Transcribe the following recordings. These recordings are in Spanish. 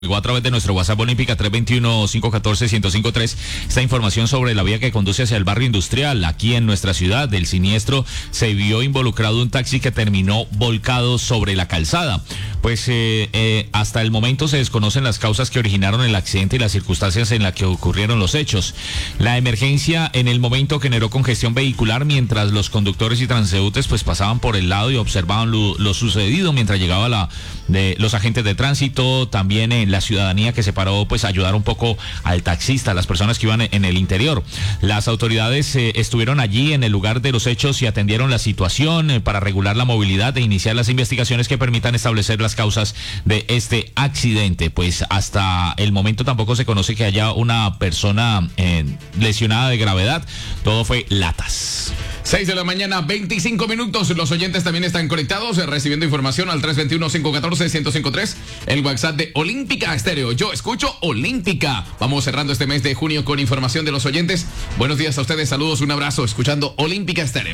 Llegó a través de nuestro WhatsApp Olímpica 321-514-1053 esta información sobre la vía que conduce hacia el barrio industrial. Aquí en nuestra ciudad, del siniestro se vio involucrado un taxi que terminó volcado sobre la calzada. Pues hasta el momento se desconocen las causas que originaron el accidente y las circunstancias en las que ocurrieron los hechos. La emergencia en el momento generó congestión vehicular mientras los conductores y transeúntes pues pasaban por el lado y observaban lo sucedido mientras llegaba los agentes de tránsito, también en la ciudadanía que se paró pues a ayudar un poco al taxista, a las personas que iban en el interior. Las autoridades estuvieron allí en el lugar de los hechos y atendieron la situación para regular la movilidad e iniciar las investigaciones que permitan establecer las causas de este accidente. Pues hasta el momento tampoco se conoce que haya una persona lesionada de gravedad. Todo fue latas. 6 de la mañana, 25 minutos. Los oyentes también están conectados, recibiendo información al 321-514-1053. El WhatsApp de Olímpica Estéreo. Yo escucho Olímpica. Vamos cerrando este mes de junio con información de los oyentes. Buenos días a ustedes, saludos, un abrazo, escuchando Olímpica Estéreo.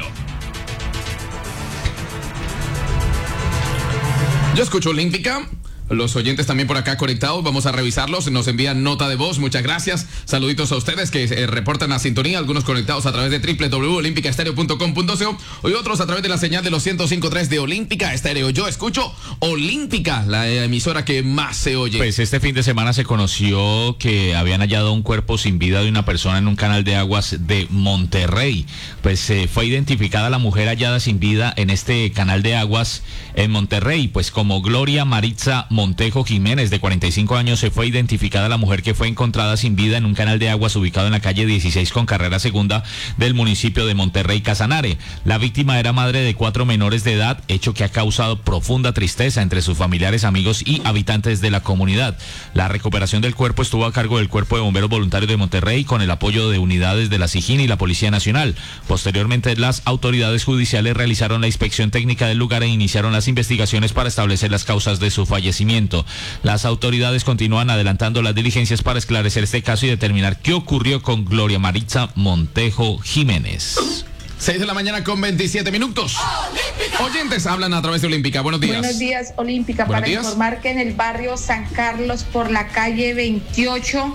Yo escucho Olímpica. Los oyentes también por acá conectados, vamos a revisarlos, nos envían nota de voz, muchas gracias, saluditos a ustedes que reportan a sintonía, algunos conectados a través de www.olimpicaestereo.com.co y otros a través de la señal de los 105.3 de Olímpica Estéreo. Yo escucho Olímpica, la emisora que más se oye. Pues este fin de semana se conoció que habían hallado un cuerpo sin vida de una persona en un canal de aguas de Monterrey. Pues fue identificada la mujer hallada sin vida en este canal de aguas en Monterrey, pues como Gloria Maritza Montejo Jiménez, de 45 años, se fue identificada la mujer que fue encontrada sin vida en un canal de aguas ubicado en la calle 16 con carrera segunda del municipio de Monterrey, Casanare. La víctima era madre de 4 menores de edad, hecho que ha causado profunda tristeza entre sus familiares, amigos y habitantes de la comunidad. La recuperación del cuerpo estuvo a cargo del Cuerpo de Bomberos Voluntarios de Monterrey con el apoyo de unidades de la SIJIN y la Policía Nacional. Posteriormente, las autoridades judiciales realizaron la inspección técnica del lugar e iniciaron las investigaciones para establecer las causas de su fallecimiento. Las autoridades continúan adelantando las diligencias para esclarecer este caso y determinar qué ocurrió con Gloria Maritza Montejo Jiménez. 6 de la mañana con 27 minutos. ¡Olímpica! Oyentes hablan a través de Olímpica. Buenos días. Buenos días, Olímpica. Buenos para días. Informar que en el barrio San Carlos, por la calle 28,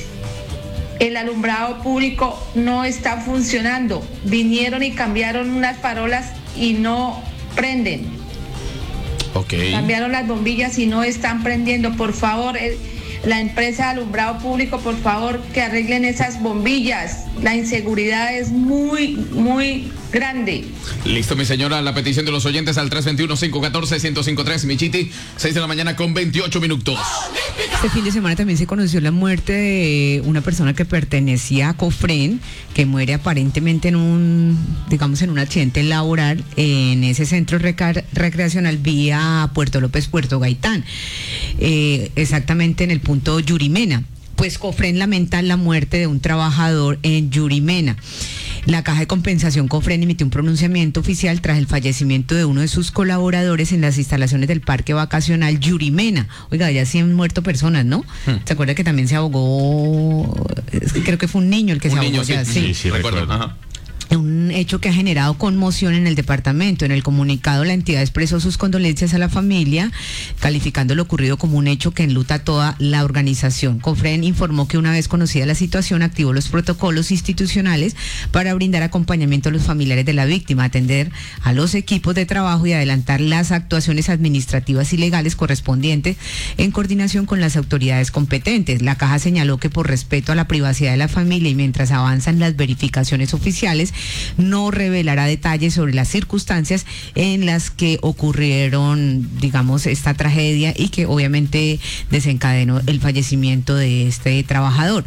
el alumbrado público no está funcionando. Vinieron y cambiaron unas farolas y no prenden. Okay. Cambiaron las bombillas y no están prendiendo. Por favor, la empresa de alumbrado público, por favor, que arreglen esas bombillas. La inseguridad es muy, muy grande. Listo, mi señora, la petición de los oyentes al 321-514-1053, Michiti, 6 de la mañana con 28 minutos. Este fin de semana también se conoció la muerte de una persona que pertenecía a Cofren, que muere aparentemente en un accidente laboral en ese centro recreacional vía Puerto López, Puerto Gaitán, exactamente en el punto Yurimena. Pues Cofren lamenta la muerte de un trabajador en Yurimena. La Caja de Compensación Cofren emitió un pronunciamiento oficial tras el fallecimiento de uno de sus colaboradores en las instalaciones del Parque Vacacional Yurimena. Oiga, ya sí han muerto personas, ¿no? ¿Se acuerda que también se ahogó? Creo que fue un niño el que se ahogó. Sí, recuerdo. Ajá. Un hecho que ha generado conmoción en el departamento. En el comunicado, la entidad expresó sus condolencias a la familia, calificando lo ocurrido como un hecho que enluta a toda la organización. Cofren informó que una vez conocida la situación, activó los protocolos institucionales para brindar acompañamiento a los familiares de la víctima, atender a los equipos de trabajo y adelantar las actuaciones administrativas y legales correspondientes en coordinación con las autoridades competentes. La Caja señaló que por respeto a la privacidad de la familia y mientras avanzan las verificaciones oficiales, no revelará detalles sobre las circunstancias en las que ocurrieron, esta tragedia y que obviamente desencadenó el fallecimiento de este trabajador.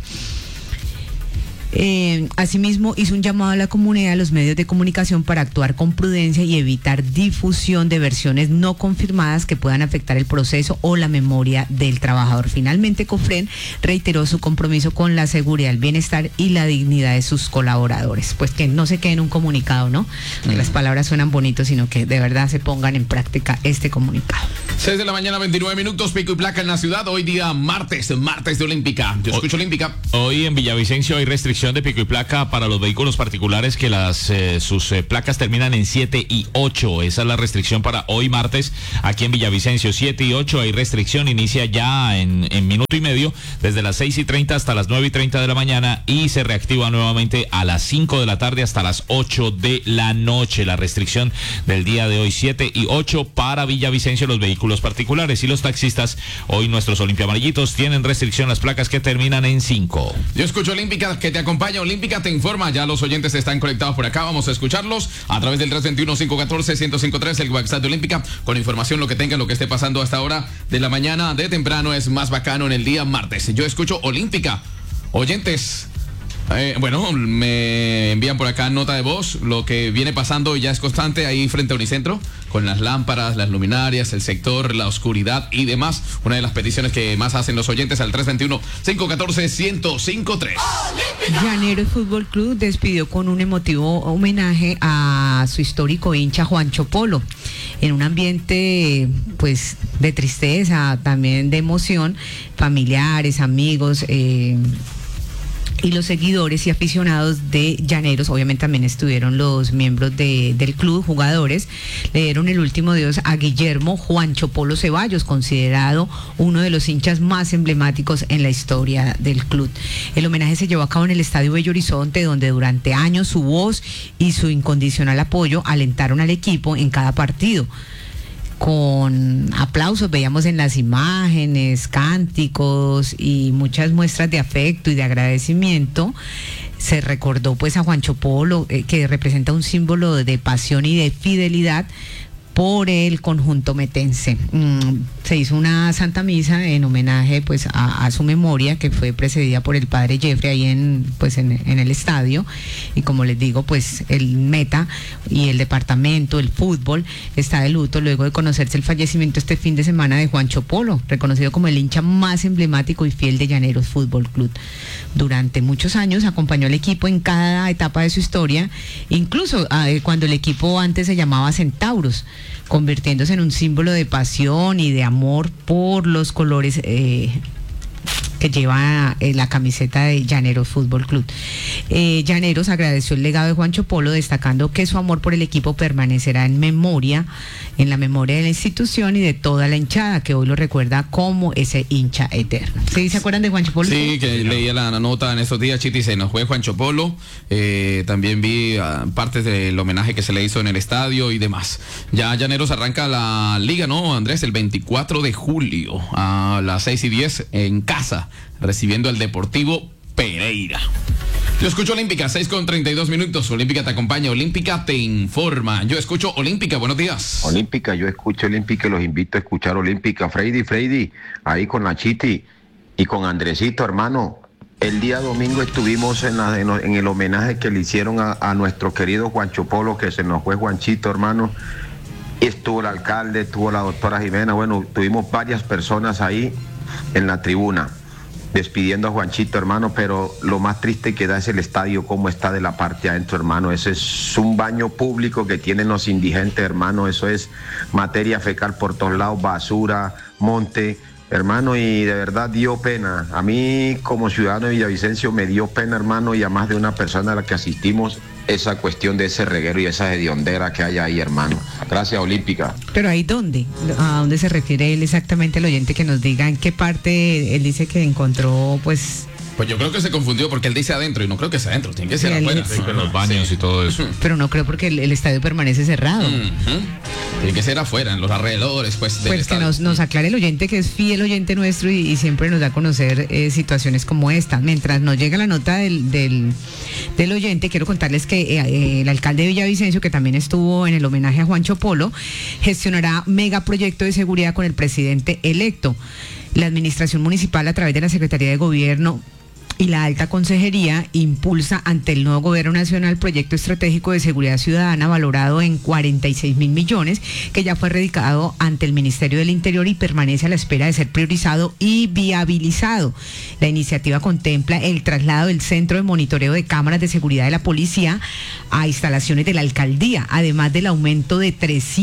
Asimismo, hizo un llamado a la comunidad, a los medios de comunicación para actuar con prudencia y evitar difusión de versiones no confirmadas que puedan afectar el proceso o la memoria del trabajador. Finalmente, Cofren reiteró su compromiso con la seguridad, el bienestar y la dignidad de sus colaboradores. Pues que no se quede en un comunicado, ¿no? Que las palabras suenan bonitos, sino que de verdad se pongan en práctica este comunicado. 6 de la mañana, 29 minutos, pico y placa en la ciudad. Hoy día martes de Olímpica. Yo escucho Olímpica. Hoy en Villavicencio hay restricciones restricción de pico y placa para los vehículos particulares que sus placas terminan en 7 y 8. Esa es la restricción para hoy martes aquí en Villavicencio. 7 y 8 hay restricción, inicia ya en minuto y medio, desde las 6:30 hasta las 9:30 de la mañana y se reactiva nuevamente a las 5 de la tarde hasta las 8 de la noche. La restricción del día de hoy, 7 y 8 para Villavicencio, los vehículos particulares, y los taxistas. Hoy nuestros olimpia-amarillitos tienen restricción las placas que terminan en 5. Yo escucho Olímpica que te acompaña, Olímpica te informa, ya los oyentes están conectados por acá, vamos a escucharlos a través del 321-514-1053, el WhatsApp de Olímpica, con información, lo que tengan, lo que esté pasando hasta ahora de la mañana, de temprano, es más bacano en el día martes. Yo escucho Olímpica, oyentes. Bueno, me envían por acá nota de voz, lo que viene pasando ya es constante ahí frente a Unicentro, con las lámparas, las luminarias, el sector, la oscuridad y demás. Una de las peticiones que más hacen los oyentes al 321-514-1053. Llaneros Fútbol Club despidió con un emotivo homenaje a su histórico hincha Juancho Polo, en un ambiente pues de tristeza, también de emoción, familiares, amigos, y los seguidores y aficionados de Llaneros. Obviamente también estuvieron los miembros del club, jugadores. Le dieron el último adiós a Guillermo Juancho Polo Ceballos, considerado uno de los hinchas más emblemáticos en la historia del club. El homenaje se llevó a cabo en el Estadio Bello Horizonte, donde durante años su voz y su incondicional apoyo alentaron al equipo en cada partido. Con aplausos, veíamos en las imágenes, cánticos y muchas muestras de afecto y de agradecimiento. Se recordó pues a Juancho Polo, que representa un símbolo de pasión y de fidelidad por el conjunto metense. Se hizo una santa misa en homenaje pues a su memoria, que fue precedida por el padre Jeffrey ahí en el estadio, y como les digo, pues el Meta y el departamento, el fútbol, está de luto luego de conocerse el fallecimiento este fin de semana de Juancho Polo, reconocido como el hincha más emblemático y fiel de Llaneros Fútbol Club. Durante muchos años acompañó al equipo en cada etapa de su historia, incluso cuando el equipo antes se llamaba Centauros, convirtiéndose en un símbolo de pasión y de amor por los colores que lleva la camiseta de Llaneros Fútbol Club. Llaneros agradeció el legado de Juancho Polo, destacando que su amor por el equipo permanecerá en la memoria de la institución y de toda la hinchada, que hoy lo recuerda como ese hincha eterno. ¿Sí se acuerdan de Juancho Polo? Sí, que leía la nota en estos días, Chiti, se nos fue Juancho Polo. También vi partes del homenaje que se le hizo en el estadio y demás. Ya Llaneros arranca la liga, ¿no, Andrés? El 24 de julio a las 6:10 en casa, recibiendo al Deportivo Pereira. Yo escucho Olímpica, 6:32. Olímpica te acompaña, Olímpica te informa. Yo escucho Olímpica, buenos días. Olímpica, yo escucho Olímpica y los invito a escuchar Olímpica. Freddy, ahí con la Chiti y con Andresito, hermano. El día domingo estuvimos en el homenaje que le hicieron a nuestro querido Juancho Polo, que se nos fue Juanchito, hermano. Estuvo el alcalde, estuvo la doctora Jimena, bueno, tuvimos varias personas ahí en la tribuna despidiendo a Juanchito, hermano, pero lo más triste que da es el estadio, cómo está de la parte adentro, hermano. Ese es un baño público que tienen los indigentes, hermano. Eso es materia fecal por todos lados, basura, monte, hermano, y de verdad dio pena. A mí, como ciudadano de Villavicencio, me dio pena, hermano, y a más de una persona a la que asistimos, esa cuestión de ese reguero y esa hediondera que hay ahí, hermano. Gracias, Olímpica. Pero ahí, ¿dónde? ¿A dónde se refiere él exactamente, el oyente, que nos diga en qué parte él dice que encontró, pues yo creo que se confundió porque él dice adentro y no creo que sea adentro, tiene que ser afuera. Sí, en los baños y todo eso. Pero no creo, porque el estadio permanece cerrado. Tiene que ser afuera, en los alrededores, pues. Pues que nos aclare el oyente, que es fiel oyente nuestro y siempre nos da a conocer situaciones como esta. Mientras nos llega la nota del oyente, quiero contarles que el alcalde de Villavicencio, que también estuvo en el homenaje a Juancho Polo, gestionará megaproyecto de seguridad con el presidente electo. La administración municipal, a través de la Secretaría de Gobierno y la Alta Consejería, impulsa ante el nuevo Gobierno Nacional proyecto estratégico de seguridad ciudadana valorado en 46.000 millones, que ya fue radicado ante el Ministerio del Interior y permanece a la espera de ser priorizado y viabilizado. La iniciativa contempla el traslado del Centro de Monitoreo de Cámaras de Seguridad de la Policía a instalaciones de la Alcaldía, además del aumento de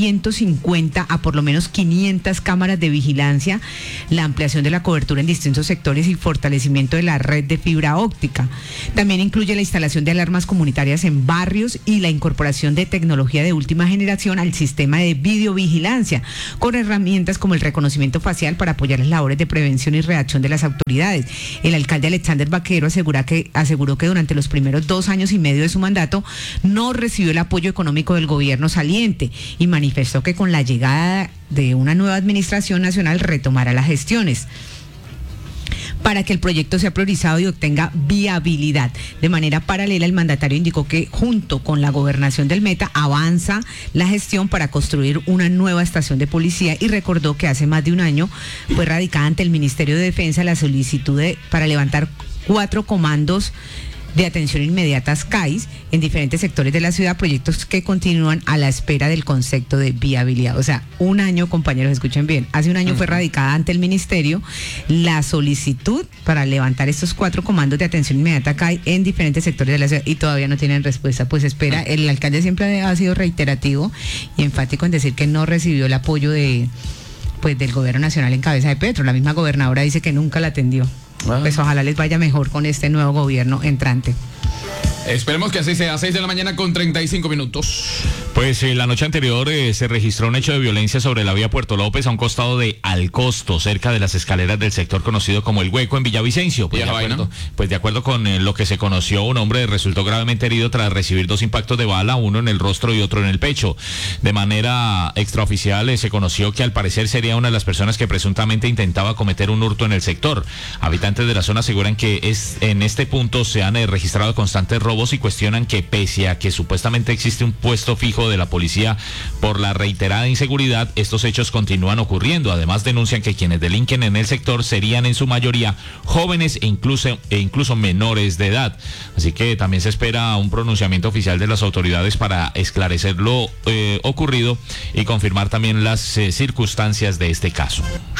350 a por lo menos 500 cámaras de vigilancia, la ampliación de la cobertura en distintos sectores y fortalecimiento de la red de fibra óptica. También incluye la instalación de alarmas comunitarias en barrios y la incorporación de tecnología de última generación al sistema de videovigilancia, con herramientas como el reconocimiento facial para apoyar las labores de prevención y reacción de las autoridades. El alcalde Alexander Vaquero aseguró que durante los primeros 2 años y medio de su mandato no recibió el apoyo económico del gobierno saliente y manifestó que con la llegada de una nueva administración nacional retomará las gestiones para que el proyecto sea priorizado y obtenga viabilidad. De manera paralela, el mandatario indicó que junto con la gobernación del Meta avanza la gestión para construir una nueva estación de policía y recordó que hace más de un año fue radicada ante el Ministerio de Defensa la solicitud para levantar 4 comandos de atención inmediata CAIS en diferentes sectores de la ciudad, proyectos que continúan a la espera del concepto de viabilidad. O sea, un año, compañeros, escuchen bien, hace un año fue radicada ante el ministerio la solicitud para levantar estos 4 comandos de atención inmediata CAIS en diferentes sectores de la ciudad y todavía no tienen respuesta. Pues espera, el alcalde siempre ha sido reiterativo y enfático en decir que no recibió el apoyo del gobierno nacional en cabeza de Petro. La misma gobernadora dice que nunca la atendió. Pues ojalá les vaya mejor con este nuevo gobierno entrante. Esperemos que así sea. 6 de la mañana con 35 minutos. Pues la noche anterior se registró un hecho de violencia sobre la vía Puerto López a un costado de Alcosto, cerca de las escaleras del sector conocido como El Hueco en Villavicencio. Pues de acuerdo con lo que se conoció, un hombre resultó gravemente herido tras recibir 2 impactos de bala, uno en el rostro y otro en el pecho. De manera extraoficial se conoció que al parecer sería una de las personas que presuntamente intentaba cometer un hurto en el sector. Habitantes de la zona aseguran que en este punto se han registrado constantes robos y cuestionan que pese a que supuestamente existe un puesto fijo de la policía por la reiterada inseguridad, estos hechos continúan ocurriendo. Además denuncian que quienes delinquen en el sector serían en su mayoría jóvenes e incluso menores de edad. Así que también se espera un pronunciamiento oficial de las autoridades para esclarecer lo ocurrido y confirmar también las circunstancias de este caso.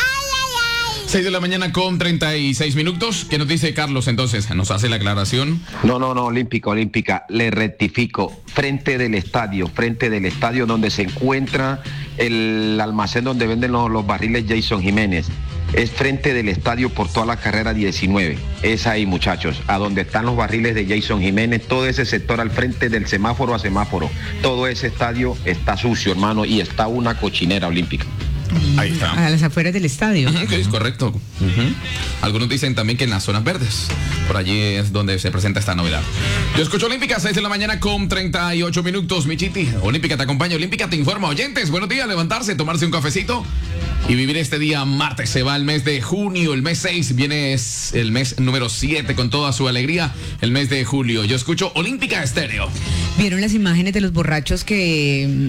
6 de la mañana con 36 minutos. ¿Qué nos dice Carlos entonces? ¿Nos hace la aclaración? No, olímpica, le rectifico, frente del estadio donde se encuentra el almacén donde venden los barriles Jason Jiménez. Es frente del estadio por toda la carrera 19. Es ahí, muchachos, a donde están los barriles de Jason Jiménez, todo ese sector al frente del semáforo a semáforo. Todo ese estadio está sucio, hermano, y está una cochinera olímpica. Ahí está. A las afueras del estadio. Es correcto. Algunos dicen también que en las zonas verdes. Por allí es donde se presenta esta novedad. Yo escucho Olímpica, 6 de la mañana con 38 minutos, mi chiti. Olímpica te acompaña, Olímpica te informa. Oyentes, buenos días, levantarse, tomarse un cafecito y vivir este día martes. Se va el mes de junio, el mes 6, viene el mes número 7 con toda su alegría, el mes de julio. Yo escucho Olímpica Estéreo. ¿Vieron las imágenes de los borrachos que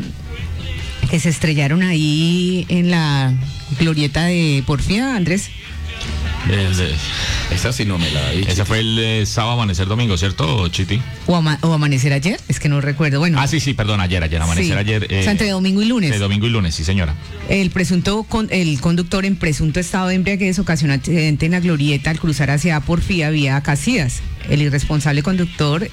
se estrellaron ahí en la glorieta de Porfía, Andrés? Esa sí no me la vi. Ese fue el sábado, amanecer, domingo, ¿cierto, Chiti? O amanecer ayer, es que no recuerdo. Bueno. Sí, perdón, ayer, amanecer sí. Ayer. O sea, entre domingo y lunes. De domingo y lunes, sí, señora. El conductor en presunto estado de embriaguez ocasionó accidente en la glorieta al cruzar hacia Porfía vía Casillas. El irresponsable conductor,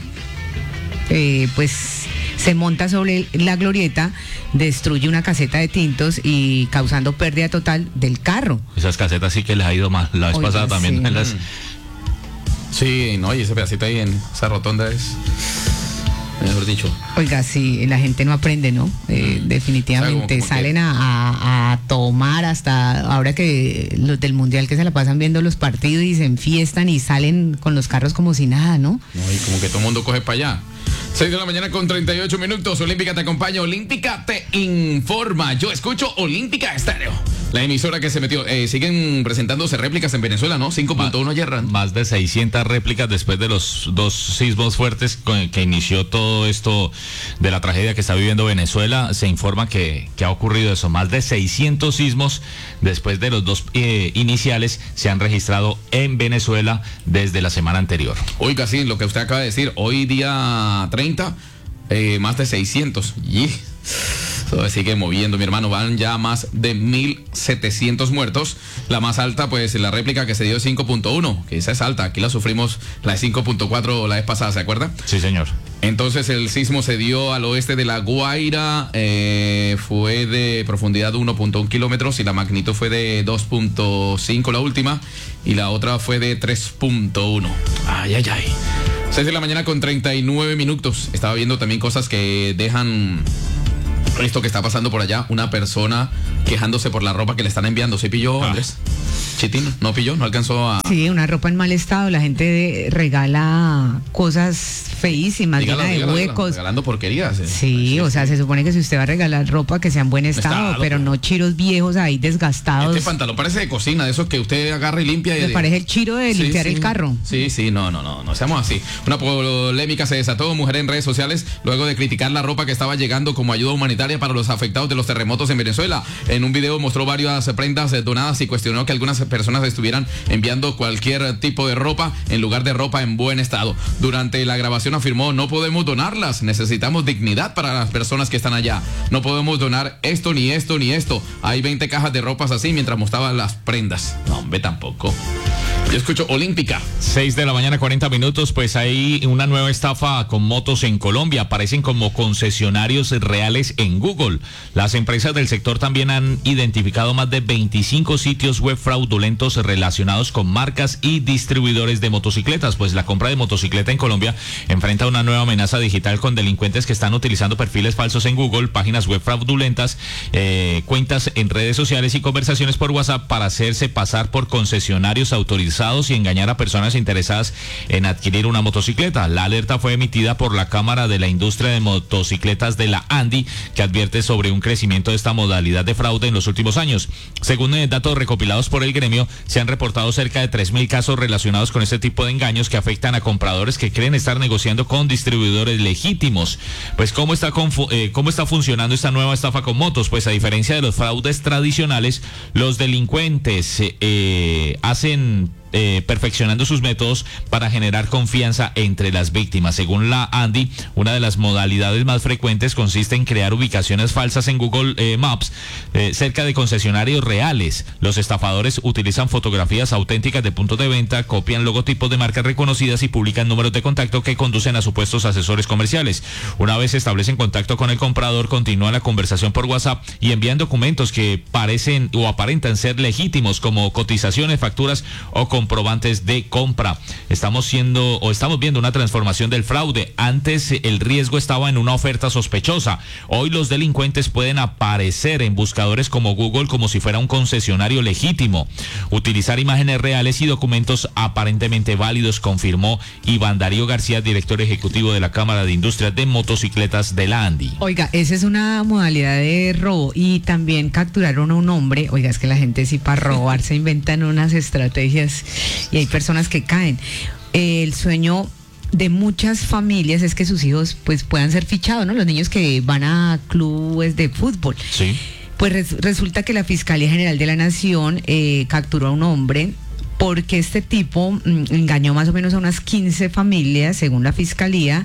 pues se monta sobre la glorieta, destruye una caseta de tintos y causando pérdida total del carro. Esas casetas sí que les ha ido mal. La vez pasada también sí. En las... Sí, no, y ese pedacito ahí en esa rotonda es... Mejor dicho. Oiga, sí, la gente no aprende, ¿no? Definitivamente como salen a tomar hasta ahora que los del Mundial que se la pasan viendo los partidos y se enfiestan y salen con los carros como si nada, ¿no? No, y como que todo el mundo coge para allá. 6 de la mañana con 38 minutos. Olímpica te acompaña, Olímpica te informa. Yo escucho Olímpica Estéreo. La emisora que se metió. Siguen presentándose réplicas en Venezuela, ¿no? 5.1 ayer. Más de 600 réplicas después de los 2 sismos fuertes que inició todo esto de la tragedia que está viviendo Venezuela. Se informa que ha ocurrido eso. Más de 600 sismos después de los 2 iniciales se han registrado en Venezuela desde la semana anterior. Oiga, sí, lo que usted acaba de decir. Hoy día 30, más de 600. Y todo sigue moviendo, mi hermano. Van ya más de 1.700 muertos. La más alta, pues la réplica que se dio es 5.1, que esa es alta. Aquí la sufrimos, la de 5.4 la vez pasada, ¿se acuerda? Sí, señor. Entonces el sismo se dio al oeste de La Guaira, fue de profundidad de 1.1 kilómetros y la magnitud fue de 2.5 la última y la otra fue de 3.1. Ay, ay, ay. 6 de la mañana con 39 minutos. Estaba viendo también cosas que dejan esto que está pasando por allá. Una persona quejándose por la ropa que le están enviando. ¿Sí pilló, Andrés? Chitín, ¿no pilló? ¿No alcanzó a...? Sí, una ropa en mal estado. La gente regala cosas feísimas, llenas de huecos. Regalando porquerías. Sí, o sea, se supone que si usted va a regalar ropa que sea en buen estado, pero no chiros viejos ahí desgastados. Este pantalón parece de cocina, de esos que usted agarra y limpia. Me parece el chiro de limpiar el carro. Sí, no seamos así. Una polémica se desató, mujer en redes sociales, luego de criticar la ropa que estaba llegando como ayuda humanitaria para los afectados de los terremotos en Venezuela. En un video mostró varias prendas donadas y cuestionó que algunas personas estuvieran enviando cualquier tipo de ropa en lugar de ropa en buen estado. Durante la grabación afirmó: no podemos donarlas, necesitamos dignidad para las personas que están allá. No podemos donar esto, ni esto, ni esto. Hay 20 cajas de ropas así mientras mostraba las prendas. No, hombre, tampoco. Yo escucho Olímpica. 6 de la mañana, 40 minutos. Pues hay una nueva estafa con motos en Colombia. Aparecen como concesionarios reales en Google. Las empresas del sector también han identificado más de 25 sitios web fraudulentos relacionados con marcas y distribuidores de motocicletas. Pues la compra de motocicleta en Colombia enfrenta una nueva amenaza digital con delincuentes que están utilizando perfiles falsos en Google, páginas web fraudulentas, cuentas en redes sociales y conversaciones por WhatsApp para hacerse pasar por concesionarios autorizados y engañar a personas interesadas en adquirir una motocicleta. La alerta fue emitida por la Cámara de la Industria de Motocicletas de la ANDI, que advierte sobre un crecimiento de esta modalidad de fraude en los últimos años. Según datos recopilados por el gremio, se han reportado cerca de 3.000 casos relacionados con este tipo de engaños que afectan a compradores que creen estar negociando con distribuidores legítimos. Pues ¿cómo está funcionando esta nueva estafa con motos? Pues a diferencia de los fraudes tradicionales, los delincuentes hacen perfeccionando sus métodos para generar confianza entre las víctimas. Según la ANDI, una de las modalidades más frecuentes consiste en crear ubicaciones falsas en Google Maps cerca de concesionarios reales. Los estafadores utilizan fotografías auténticas de puntos de venta, copian logotipos de marcas reconocidas y publican números de contacto que conducen a supuestos asesores comerciales. Una vez establecen contacto con el comprador, continúan la conversación por WhatsApp y envían documentos que parecen o aparentan ser legítimos, como cotizaciones, facturas o comprobantes de compra. Estamos viendo una transformación del fraude. Antes el riesgo estaba en una oferta sospechosa. Hoy los delincuentes pueden aparecer en buscadores como Google como si fuera un concesionario legítimo. Utilizar imágenes reales y documentos aparentemente válidos, confirmó Iván Darío García, director ejecutivo de la Cámara de Industria de Motocicletas de la ANDI. Oiga, esa es una modalidad de robo. Y también capturaron a un hombre. Oiga, es que la gente sí para robar se inventan unas estrategias y hay personas que caen. El sueño de muchas familias es que sus hijos pues puedan ser fichados, ¿no? Los niños que van a clubes de fútbol. Sí. Pues resulta que la Fiscalía General de la Nación capturó a un hombre porque este tipo engañó más o menos a unas 15 familias, según la Fiscalía,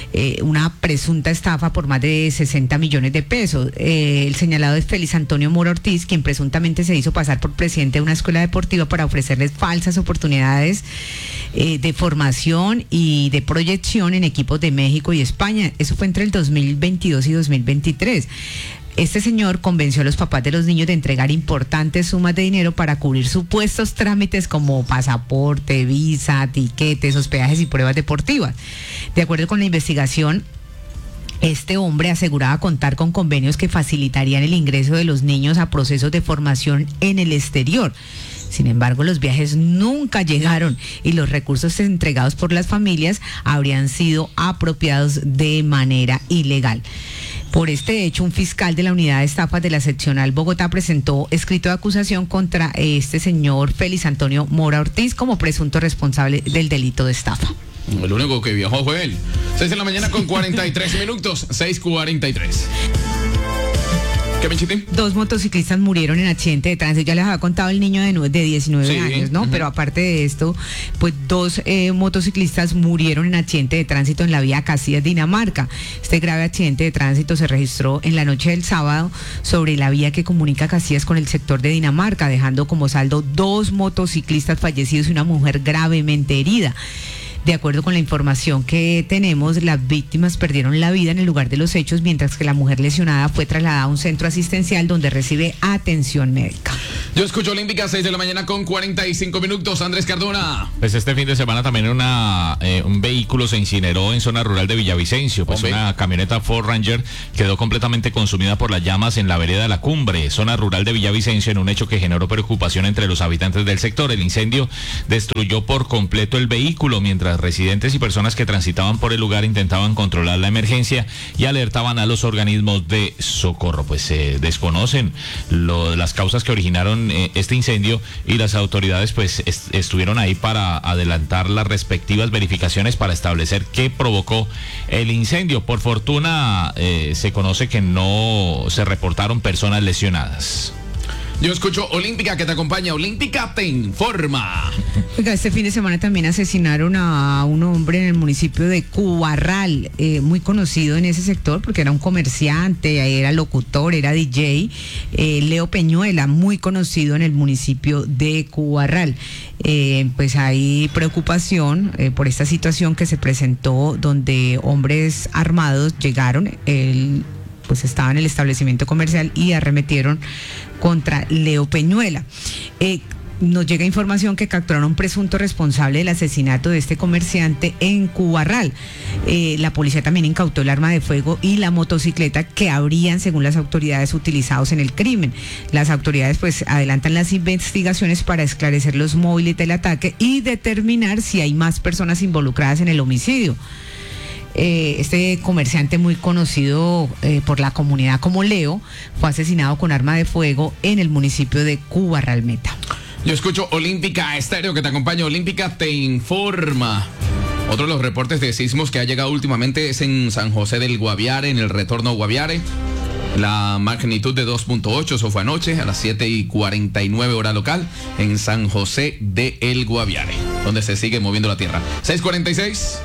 una presunta estafa por más de 60 millones de pesos. El señalado es Félix Antonio Mora Ortiz, quien presuntamente se hizo pasar por presidente de una escuela deportiva para ofrecerles falsas oportunidades de formación y de proyección en equipos de México y España. Eso fue entre el 2022 y 2023. Este señor convenció a los papás de los niños de entregar importantes sumas de dinero para cubrir supuestos trámites como pasaporte, visa, tiquetes, hospedajes y pruebas deportivas. De acuerdo con la investigación, este hombre aseguraba contar con convenios que facilitarían el ingreso de los niños a procesos de formación en el exterior. Sin embargo, los viajes nunca llegaron y los recursos entregados por las familias habrían sido apropiados de manera ilegal. Por este hecho, un fiscal de la Unidad de Estafas de la Seccional Bogotá presentó escrito de acusación contra este señor Félix Antonio Mora Ortiz como presunto responsable del delito de estafa. El único que viajó fue él. 6 de la mañana con 43 minutos, 6:43. ¿Qué, Benchitín? 2 motociclistas murieron en accidente de tránsito. Ya les había contado el niño de 19 años, ¿no? Pero aparte de esto, pues 2 motociclistas murieron en accidente de tránsito en la vía Casillas, Dinamarca. Este grave accidente de tránsito se registró en la noche del sábado sobre la vía que comunica Casillas con el sector de Dinamarca, dejando como saldo 2 motociclistas fallecidos y una mujer gravemente herida. De acuerdo con la información que tenemos, las víctimas perdieron la vida en el lugar de los hechos, mientras que la mujer lesionada fue trasladada a un centro asistencial donde recibe atención médica. Yo escucho Olímpica, 6 de la mañana con 45 minutos. Andrés Cardona. Pues este fin de semana también un vehículo se incineró en zona rural de Villavicencio. Pues una camioneta Ford Ranger quedó completamente consumida por las llamas en la vereda de La Cumbre, zona rural de Villavicencio, en un hecho que generó preocupación entre los habitantes del sector. El incendio destruyó por completo el vehículo, mientras residentes y personas que transitaban por el lugar intentaban controlar la emergencia y alertaban a los organismos de socorro. Pues se desconocen las causas que originaron este incendio, y las autoridades pues estuvieron ahí para adelantar las respectivas verificaciones para establecer qué provocó el incendio. Por fortuna se conoce que no se reportaron personas lesionadas. Yo escucho Olímpica, que te acompaña. Olímpica te informa. Oiga, este fin de semana también asesinaron a un hombre en el municipio de Cubarral, muy conocido en ese sector porque era un comerciante, era locutor, era DJ, Leo Peñuela, muy conocido en el municipio de Cubarral. Pues hay preocupación por esta situación que se presentó, donde hombres armados llegaron, pues estaba en el establecimiento comercial y arremetieron contra Leo Peñuela. Nos llega información que capturaron a un presunto responsable del asesinato de este comerciante en Cubarral. La policía también incautó el arma de fuego y la motocicleta que habrían, según las autoridades, utilizados en el crimen. Las autoridades pues adelantan las investigaciones para esclarecer los móviles del ataque y determinar si hay más personas involucradas en el homicidio. Este comerciante, muy conocido por la comunidad como Leo, fue asesinado con arma de fuego en el municipio de Cubarral Meta. Yo escucho Olímpica Estéreo, que te acompaña. Olímpica te informa. Otro de los reportes de sismos que ha llegado últimamente es en San José del Guaviare, en el retorno a Guaviare. La magnitud de 2.8, eso fue anoche a las 7:49 hora local, en San José del Guaviare, donde se sigue moviendo la tierra. 6:46.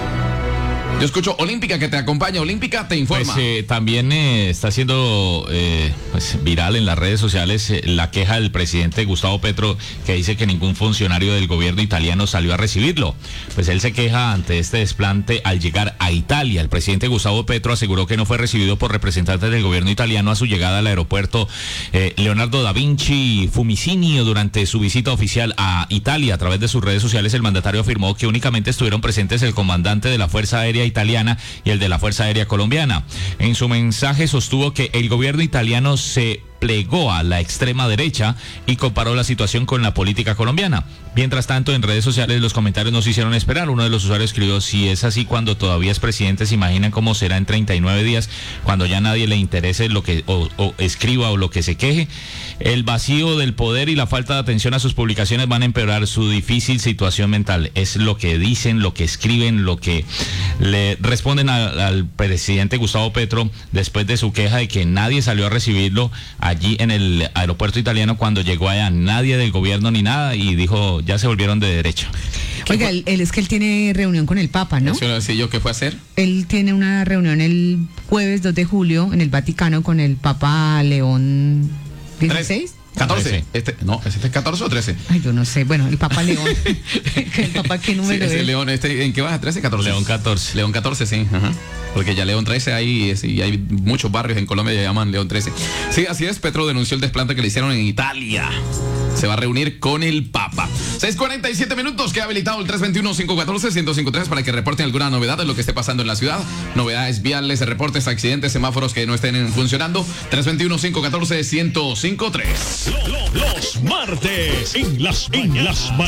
Yo escucho Olímpica, que te acompaña. Olímpica te informa. Pues también está siendo pues viral en las redes sociales la queja del presidente Gustavo Petro, que dice que ningún funcionario del gobierno italiano salió a recibirlo. Pues él se queja ante este desplante al llegar a Italia. El presidente Gustavo Petro aseguró que no fue recibido por representantes del gobierno italiano a su llegada al aeropuerto Leonardo da Vinci Fiumicino durante su visita oficial a Italia. A través de sus redes sociales, el mandatario afirmó que únicamente estuvieron presentes el comandante de la Fuerza Aérea italiana y el de la Fuerza Aérea colombiana. En su mensaje sostuvo que el gobierno italiano se plegó a la extrema derecha y comparó la situación con la política colombiana. Mientras tanto, en redes sociales los comentarios no se hicieron esperar. Uno de los usuarios escribió: si es así cuando todavía es presidente, se imaginan cómo será en 39 días, cuando ya nadie le interese lo que o escriba o lo que se queje. El vacío del poder y la falta de atención a sus publicaciones van a empeorar su difícil situación mental. Es lo que dicen, lo que escriben, lo que le responden al presidente Gustavo Petro después de su queja de que nadie salió a recibirlo allí en el aeropuerto italiano. Cuando llegó allá, nadie del gobierno ni nada, y dijo: ya se volvieron de derecha. Oiga, él tiene reunión con el Papa, ¿no? Eso decía yo, ¿qué fue a hacer? Él tiene una reunión el jueves 2 de julio en el Vaticano con el Papa León XVI. 14. ¿Este es 14 o 13? Ay, yo no sé. Bueno, el Papa León. ¿El Papa qué número es? León, ¿en qué vas? ¿13, 14? León 14. León 14, sí. Ajá. Porque ya León 13 y hay muchos barrios en Colombia que llaman León 13. Sí, así es. Petro denunció el desplante que le hicieron en Italia. Se va a reunir con el Papa. 6:47 minutos. Queda habilitado el 321-514-1053 para que reporten alguna novedad de lo que esté pasando en la ciudad. Novedades viales, reportes, accidentes, semáforos que no estén funcionando. 321-514-1053. Los martes en las